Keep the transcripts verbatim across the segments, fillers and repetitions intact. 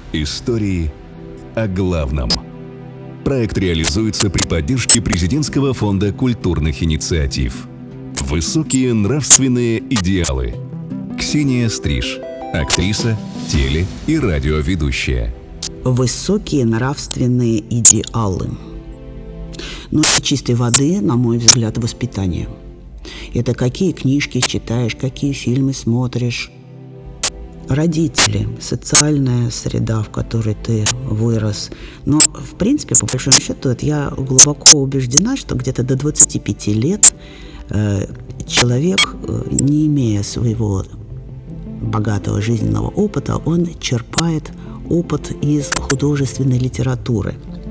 Истории о главном. Проект реализуется при поддержке Президентского фонда культурных инициатив. Высокие нравственные идеалы. Ксения Стриж, актриса, теле- и радиоведущая. Высокие нравственные идеалы. Ну, это чистой воды, на мой взгляд, воспитание. Это какие книжки читаешь, какие фильмы смотришь. Родители, социальная среда, в которой ты вырос. Но, в принципе, по большому счету, я глубоко убеждена, что где-то до двадцати пяти лет э, человек, э, не имея своего богатого жизненного опыта, он черпает опыт из художественной литературы.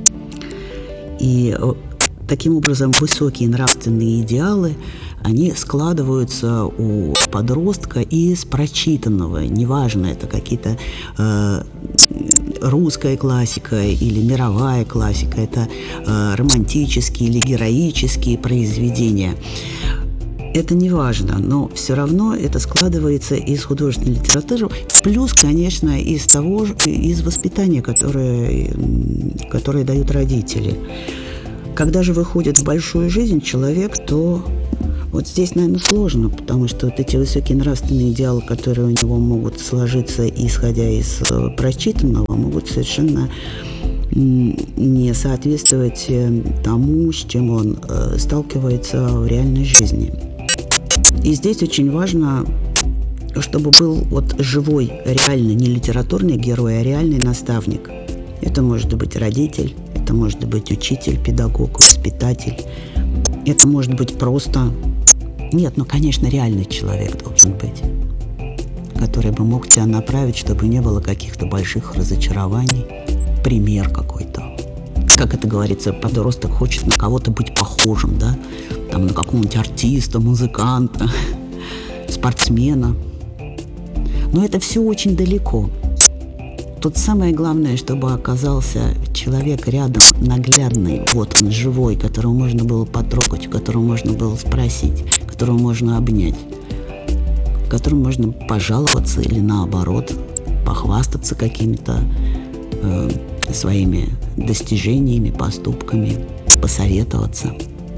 И э, таким образом высокие нравственные идеалы, они складываются у подростка из прочитанного. Неважно, это какие-то э, русская классика или мировая классика, это э, романтические или героические произведения. Это не важно, но все равно это складывается из художественной литературы, плюс, конечно, из того, из воспитания, которое, которое дают родители. Когда же выходит в большую жизнь человек, то вот здесь, наверное, сложно, потому что вот эти высокие нравственные идеалы, которые у него могут сложиться, исходя из прочитанного, могут совершенно не соответствовать тому, с чем он сталкивается в реальной жизни. И здесь очень важно, чтобы был вот живой, реальный, не литературный герой, а реальный наставник. Это может быть родитель, это может быть учитель, педагог, воспитатель. Это может быть просто... Нет, ну, конечно, реальный человек должен быть, который бы мог тебя направить, чтобы не было каких-то больших разочарований. Пример какой-то. Как это говорится, подросток хочет на кого-то быть похожим, да? Там, на какого-нибудь артиста, музыканта, спортсмена. Но это все очень далеко. Тут самое главное, чтобы оказался человек рядом, наглядный, вот он, живой, которого можно было потрогать, которого можно было спросить, которого можно обнять, которому можно пожаловаться или, наоборот, похвастаться какими-то э, своими достижениями, поступками, посоветоваться.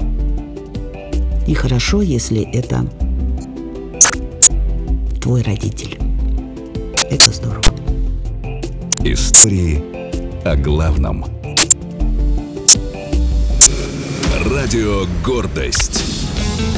И хорошо, если это твой родитель. Это здорово. Истории о главном. Радио «Гордость».